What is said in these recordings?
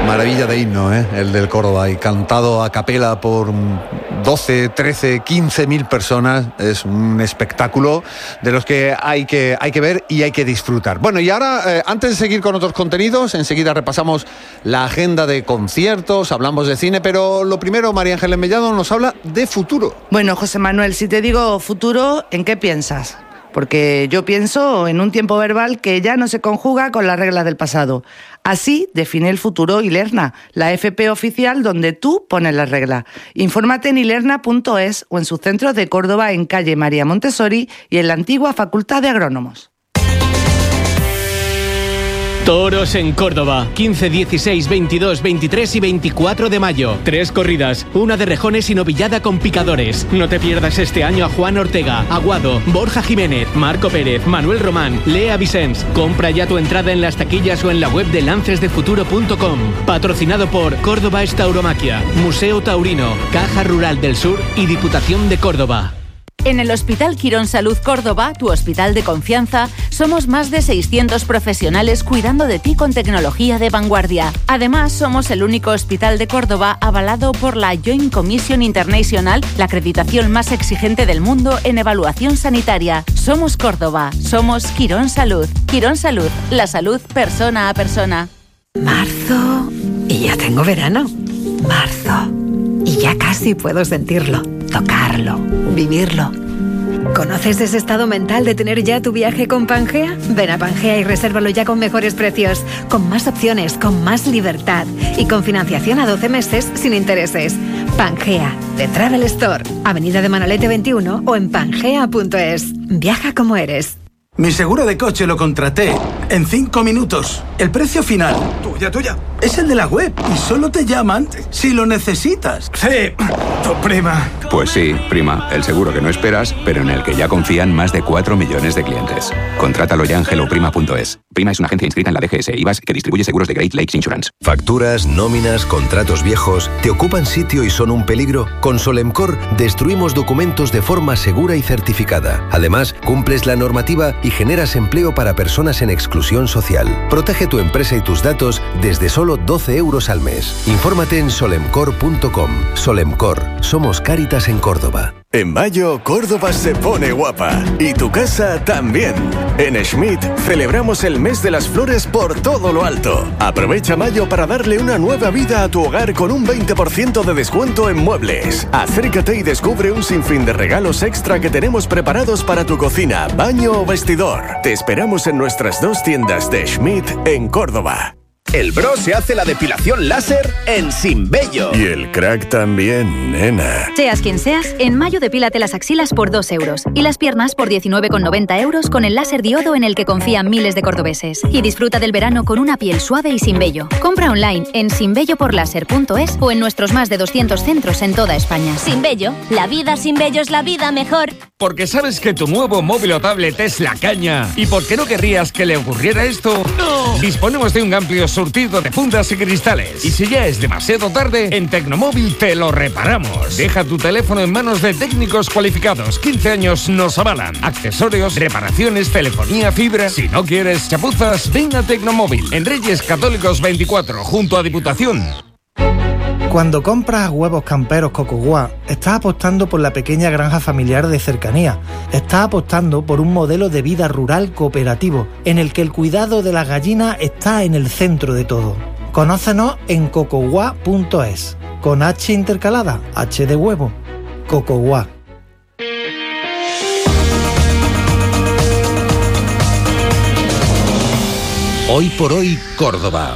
maravilla de himno, el del Córdoba, y cantado a capela por 12, 13, 15.000 personas. Es un espectáculo de los que hay que ver y hay que disfrutar. Bueno, y ahora, antes de seguir con otros contenidos, enseguida repasamos la agenda de conciertos, hablamos de cine, pero lo primero, María Ángeles Mellado nos habla de futuro. Bueno, José Manuel, si te digo futuro, ¿en qué piensas? Porque yo pienso en un tiempo verbal que ya no se conjuga con las reglas del pasado. Así define el futuro Ilerna, la FP oficial donde tú pones las reglas. Infórmate en ilerna.es o en sus centros de Córdoba en calle María Montessori y en la antigua Facultad de Agrónomos. Toros en Córdoba, 15, 16, 22, 23 y 24 de mayo. 3 corridas, una de rejones y novillada con picadores. No te pierdas este año a Juan Ortega, Aguado, Borja Jiménez, Marco Pérez, Manuel Román, Lea Vicens. Compra ya tu entrada en las taquillas o en la web de lancesdefuturo.com. Patrocinado por Córdoba Tauromaquia, Museo Taurino, Caja Rural del Sur y Diputación de Córdoba. En el Hospital Quirón Salud Córdoba, tu hospital de confianza, somos más de 600 profesionales cuidando de ti con tecnología de vanguardia. Además, somos el único hospital de Córdoba avalado por la Joint Commission International, la acreditación más exigente del mundo en evaluación sanitaria. Somos Córdoba, somos Quirón Salud. Quirón Salud, la salud persona a persona. Marzo, y ya tengo verano. Marzo, y ya casi puedo sentirlo, tocarlo, vivirlo. ¿Conoces ese estado mental de tener ya tu viaje con Pangea? Ven a Pangea y resérvalo ya con mejores precios, con más opciones, con más libertad y con financiación a 12 meses sin intereses. Pangea, de Travel Store, Avenida de Manolete 21 o en pangea.es. Viaja como eres. Mi seguro de coche lo contraté en 5 minutos. El precio final, tuya, es el de la web y solo te llaman si lo necesitas. Sí, tu prima. Pues sí, prima, el seguro que no esperas, pero en el que ya confían más de 4 millones de clientes. Contrátalo ya en helloprima.es. Prima es una agencia inscrita en la DGS IVAS que distribuye seguros de Great Lakes Insurance. Facturas, nóminas, contratos viejos, ¿te ocupan sitio y son un peligro? Con Solemcor destruimos documentos de forma segura y certificada. Además, cumples la normativa y generas empleo para personas en exclusión social. Protege tu empresa y tus datos desde solo 12 euros al mes. Infórmate en solemcor.com. Solemcor, somos Cáritas en Córdoba. En mayo, Córdoba se pone guapa. Y tu casa también. En Schmidt celebramos el mes de las flores por todo lo alto. Aprovecha mayo para darle una nueva vida a tu hogar con un 20% de descuento en muebles. Acércate y descubre un sinfín de regalos extra que tenemos preparados para tu cocina, baño o vestidor. Te esperamos en nuestras 2 tiendas de Schmidt en Córdoba. El bro se hace la depilación láser en Sinbello. Y el crack también, nena. Seas quien seas, en mayo depílate las axilas por 2 euros y las piernas por 19,90 euros con el láser diodo en el que confían miles de cordobeses. Y disfruta del verano con una piel suave y sin vello. Compra online en sinbelloporlaser.es o en nuestros más de 200 centros en toda España. Sinbello, la vida sin vello es la vida mejor. Porque sabes que tu nuevo móvil o tablet es la caña. ¿Y por qué no querrías que le ocurriera esto? ¡No! Disponemos de un amplio surtido de fundas y cristales. Y si ya es demasiado tarde, en Tecnomóvil te lo reparamos. Deja tu teléfono en manos de técnicos cualificados. 15 años nos avalan. Accesorios, reparaciones, telefonía, fibra. Si no quieres chapuzas, ven a Tecnomóvil. En Reyes Católicos 24, junto a Diputación. Cuando compras huevos camperos Cocogua, estás apostando por la pequeña granja familiar de cercanía. Estás apostando por un modelo de vida rural cooperativo, en el que el cuidado de las gallinas está en el centro de todo. Conócenos en cocogua.es, con H intercalada, H de huevo. Cocogua. Hoy por hoy, Córdoba.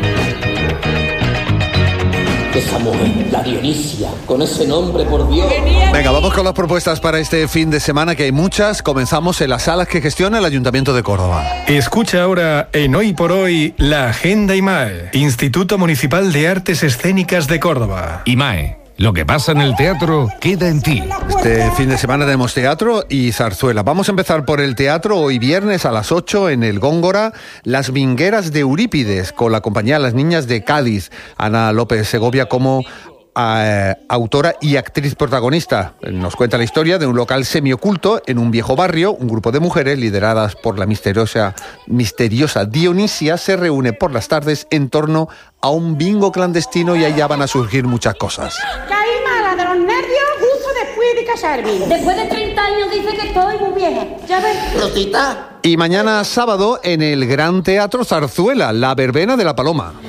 Esa mujer, la Dionisia, con ese nombre, por Dios. Venga, vamos con las propuestas para este fin de semana, que hay muchas. Comenzamos en las salas que gestiona el Ayuntamiento de Córdoba. Escucha ahora en Hoy por Hoy la Agenda IMAE, Instituto Municipal de Artes Escénicas de Córdoba. IMAE. Lo que pasa en el teatro queda en ti. Este fin de semana tenemos teatro y zarzuela. Vamos a empezar por el teatro. Hoy viernes a las 8 en el Góngora, Las Vingueras de Eurípides, con la compañía Las Niñas de Cádiz. Ana López Segovia como autora y actriz protagonista. Nos cuenta la historia de un local semioculto en un viejo barrio. Un grupo de mujeres lideradas por la misteriosa Dionisia se reúne por las tardes en torno a un bingo clandestino y allá van a surgir muchas cosas. Caí mala de los nervios justo después de casarme. Después de 30 años dice que estoy muy vieja. Ya ves. Rosita. Y mañana sábado en el Gran Teatro Zarzuela, La Verbena de la Paloma.